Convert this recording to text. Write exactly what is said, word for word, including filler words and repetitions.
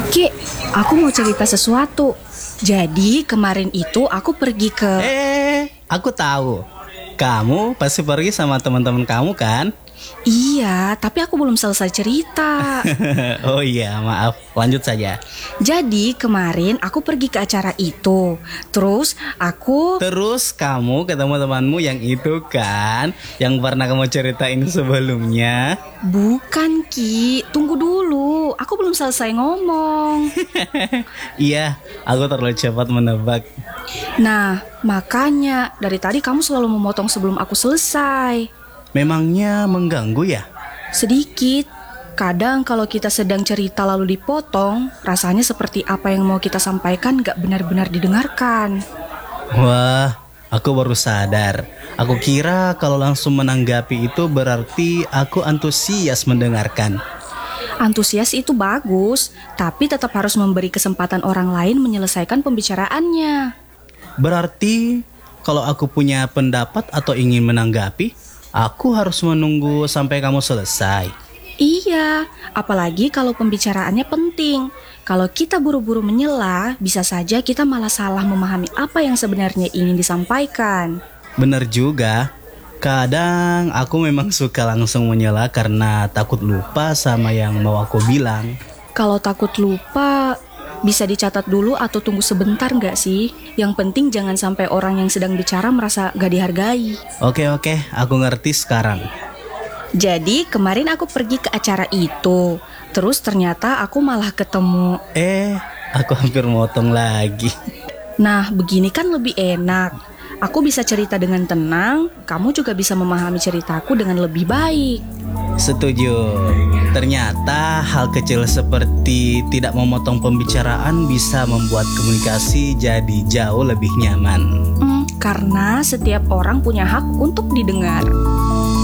Ki, aku mau cerita sesuatu. Jadi kemarin itu aku pergi ke... Eh, aku tahu. Kamu pasti pergi sama teman-teman kamu kan? Iya, tapi aku belum selesai cerita. Oh iya, maaf. Lanjut saja. Jadi kemarin aku pergi ke acara itu. Terus aku... Terus kamu ketemu temanmu yang itu kan? Yang pernah kamu ceritain sebelumnya? Bukan, Ki. Tunggu dulu. Aku belum selesai ngomong. Iya, aku terlalu cepat menebak. Nah, makanya dari tadi kamu selalu memotong sebelum aku selesai. Memangnya mengganggu ya? Sedikit. Kadang kalau kita sedang cerita lalu dipotong, rasanya seperti apa yang mau kita sampaikan gak benar-benar didengarkan. Wah, aku baru sadar. Aku kira kalau langsung menanggapi itu berarti aku antusias mendengarkan. Antusias itu bagus, tapi tetap harus memberi kesempatan orang lain menyelesaikan pembicaraannya. Berarti kalau aku punya pendapat atau ingin menanggapi, aku harus menunggu sampai kamu selesai. Iya, apalagi kalau pembicaraannya penting. Kalau kita buru-buru menyela, bisa saja kita malah salah memahami apa yang sebenarnya ingin disampaikan. Benar juga. Kadang aku memang suka langsung menyela karena takut lupa sama yang mau aku bilang. Kalau takut lupa, bisa dicatat dulu atau tunggu sebentar nggak sih? Yang penting jangan sampai orang yang sedang bicara merasa gak dihargai. Oke oke, aku ngerti sekarang. Jadi kemarin aku pergi ke acara itu. Terus ternyata aku malah ketemu... Eh, aku hampir motong lagi. Nah, begini kan lebih enak. Aku bisa cerita dengan tenang, kamu juga bisa memahami ceritaku dengan lebih baik. Setuju. Ternyata hal kecil seperti tidak memotong pembicaraan bisa membuat komunikasi jadi jauh lebih nyaman. Hmm, karena setiap orang punya hak untuk didengar.